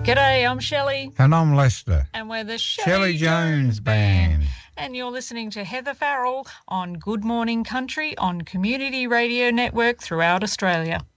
G'day, I'm Shelley. And I'm Lester. And we're the Shelley Jones Band. And you're listening to Heather Farrell on Good Morning Country on Community Radio Network throughout Australia.